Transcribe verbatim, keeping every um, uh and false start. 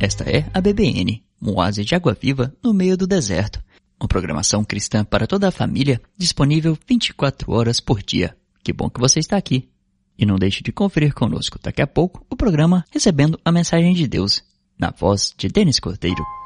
Esta é a B B N, um oásis de água viva no meio do deserto. Uma programação cristã para toda a família, disponível vinte e quatro horas por dia. Que bom que você está aqui. E não deixe de conferir conosco daqui a pouco o programa Recebendo a Mensagem de Deus, na voz de Denis Cordeiro.